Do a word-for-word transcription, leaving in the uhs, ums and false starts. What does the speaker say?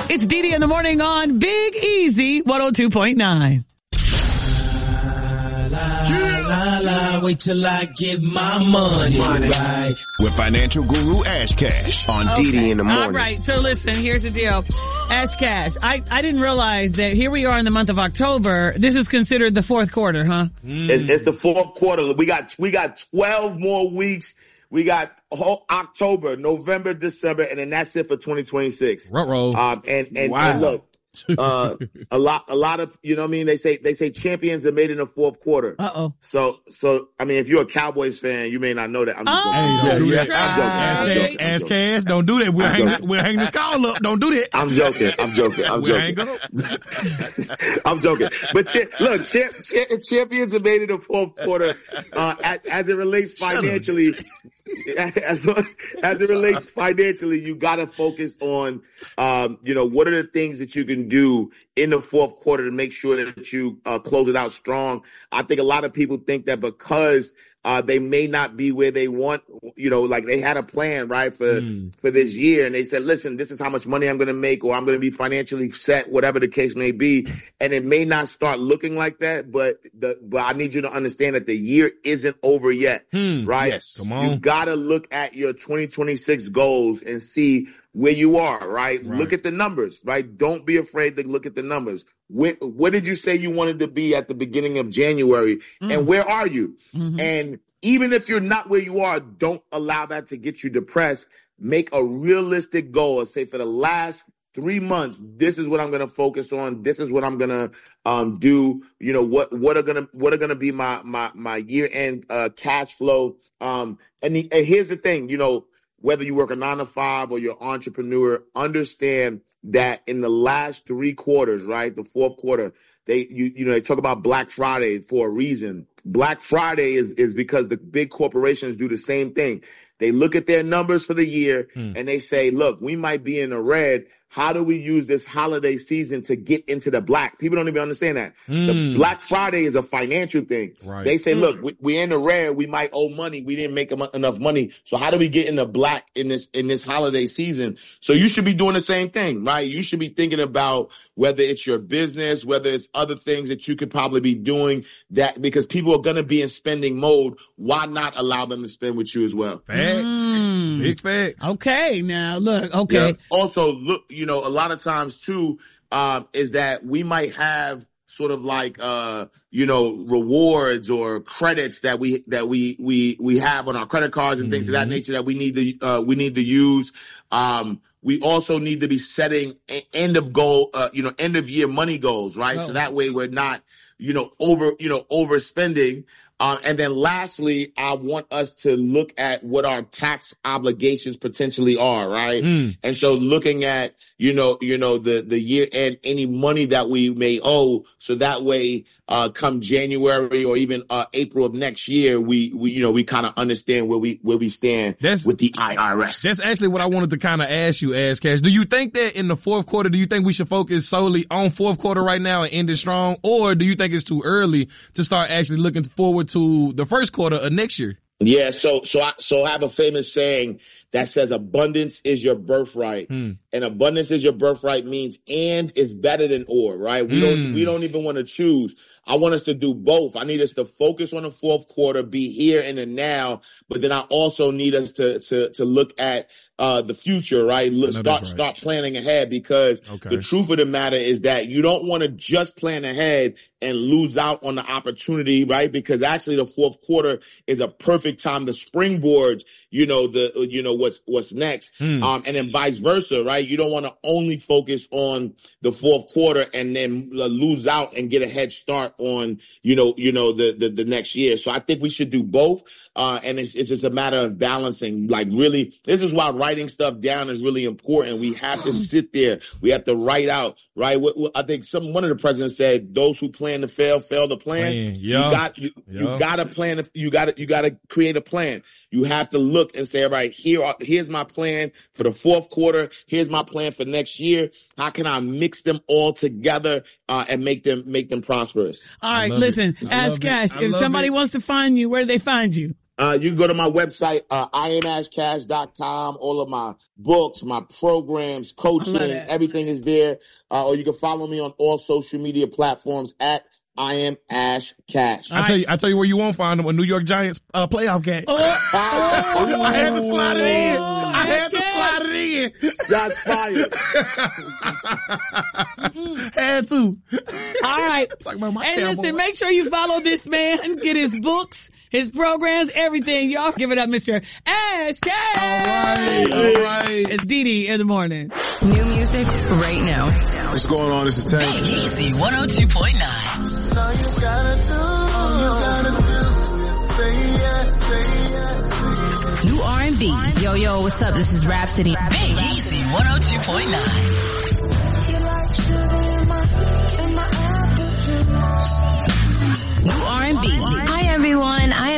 It's Dee Dee in the morning on Big Easy one oh two point nine. La, la, wait till I give my money, money. Right. With financial guru Ash Cash on okay. Dee Dee in the morning. All right, so listen, here's the deal. Ash Cash, I, I didn't realize that here we are in the month of October. This is considered the fourth quarter, huh? Mm. It's, it's the fourth quarter. We got, we got twelve more weeks. We got whole October, November, December, and then that's it for twenty twenty-six. Ruh-roh. Um, and, and, wow. and look. uh, a lot, a lot of, you know what I mean? They say, they say champions are made in the fourth quarter. Uh-oh. So, so, I mean, if you're a Cowboys fan, you may not know that. I'm just oh, hey, don't do that. I'm joking. I'm joking. Ask Cash, don't do that. We'll hang, this, we'll hang this call up. Don't do that. I'm joking. I'm joking. I'm we'll joking. I'm joking. But cha- look, cha- cha- champions are made in the fourth quarter, uh, as, as it relates financially. As, as it relates financially, you got to focus on, um, you know, what are the things that you can do in the fourth quarter to make sure that you uh, close it out strong. I think a lot of people think that because uh, they may not be where they want, you know, like they had a plan, right, for mm. for this year, and they said, listen, this is how much money I'm going to make, or I'm going to be financially set, whatever the case may be, and it may not start looking like that, but the but I need you to understand that the year isn't over yet, mm. right? Yes, come on. You got to look at your twenty twenty-six goals and see where you are, right? right? Look at the numbers, right? Don't be afraid to look at the numbers. What, what did you say you wanted to be at the beginning of January? Mm. And where are you? Mm-hmm. And even if you're not where you are, don't allow that to get you depressed. Make a realistic goal. Say for the last three months, this is what I'm going to focus on. This is what I'm going to um do. You know, what, what are going to, what are going to be my, my, my year end uh, cash flow. Um, and, the, and here's the thing, you know, whether you work a nine to five or you're an entrepreneur, understand that in the last three quarters, right, the fourth quarter, they, you, you know, they talk about Black Friday for a reason. Black Friday is, is because the big corporations do the same thing. They look at their numbers for the year hmm. and they say, look, we might be in the red. How do we use this holiday season to get into the black? People don't even understand that. Mm. The Black Friday is a financial thing. Right. They say, look, we, we're in the red. We might owe money. We didn't make enough money. So how do we get in the black in this, in this holiday season? So you should be doing the same thing, right? You should be thinking about whether it's your business, whether it's other things that you could probably be doing that, because people are going to be in spending mode. Why not allow them to spend with you as well? Facts. Mm. Big facts. Okay. Now look, okay. Yeah. Also look, you know, a lot of times too, uh, is that we might have sort of like, uh, you know, rewards or credits that we, that we, we, we have on our credit cards and mm-hmm. things of that nature that we need to, uh, we need to use. Um, we also need to be setting end of goal, uh, you know, end of year money goals, right? Oh. So that way we're not, you know, over, you know, overspending. Um, and then lastly, I want us to look at what our tax obligations potentially are, right? Mm. And so looking at, you know, you know, the, the year and any money that we may owe. So that way, uh, come January or even, uh, April of next year, we, we, you know, we kind of understand where we, where we stand that's, with the I R S. That's actually what I wanted to kind of ask you, Ash Cash. Do you think that in the fourth quarter, do you think we should focus solely on fourth quarter right now and end it strong? Or do you think it's too early to start actually looking forward to the first quarter of next year? Yeah. So, so I, so I have a famous saying that says abundance is your birthright. Hmm. And abundance is your birthright means and is better than or, right? We hmm. don't, we don't even want to choose. I want us to do both. I need us to focus on the fourth quarter, be here in the now, but then I also need us to, to, to look at, uh, the future, right? Look, start, right. start planning ahead, because okay. the truth of the matter is that you don't want to just plan ahead and lose out on the opportunity, right? Because actually the fourth quarter is a perfect time to springboard, you know, the, you know, what's, what's next. Hmm. Um, and then vice versa, right? You don't want to only focus on the fourth quarter and then lose out and get a head start on, you know, you know, the, the, the next year. So I think we should do both. Uh, and it's, it's just a matter of balancing, like really, this is why writing stuff down is really important. We have to sit there. We have to write out, right? What, what, I think some, one of the presidents said, those who plan to fail, fail to plan. Man, you got, you, yeah. you gotta plan, you gotta, you gotta create a plan. You have to look and say, all right, here, are, here's my plan for the fourth quarter. Here's my plan for next year. How can I mix them all together, uh, and make them, make them prosperous? All right. Listen, Ash Cash, if somebody it. wants to find you, where do they find you? Uh, you can go to my website, uh, I am ash cash dot com. All of my books, my programs, coaching, everything is there. Uh, or you can follow me on all social media platforms at I am Ash Cash. I tell you, I tell you where you won't find them, a New York Giants uh, playoff game. Oh, oh, I had to slide it in. I had to slide it in. Shots fired. Had to. All right. Talking about my and Cowboys. Listen, make sure you follow this man, get his books, his programs, everything. Y'all give it up, Mister Ash Cash. All right, all right. It's Dee Dee in the morning. New music right now. What's going on? This is Tank. Easy one oh two point nine. All you gotta do, all you gotta do, say yeah, say yeah. New R and B. Yo, yo, what's up? This is Rhapsody. Big Easy one oh two point nine. New R and B. Hi, everyone. I am